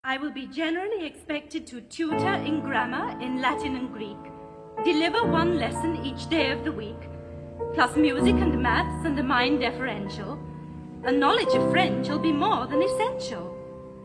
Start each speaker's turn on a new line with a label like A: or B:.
A: I will be generally expected to tutor in grammar, in Latin and Greek, deliver one lesson each day of the week, plus music and maths and a mind deferential. A knowledge of French will be more than essential.